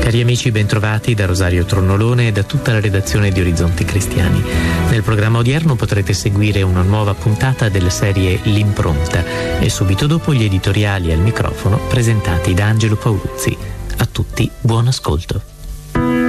Cari amici, bentrovati da Rosario Tronnolone e da tutta la redazione di Orizzonti Cristiani. Nel programma odierno potrete seguire una nuova puntata della serie L'Impronta e subito dopo gli editoriali al microfono presentati da Angelo Paoluzzi. A tutti buon ascolto.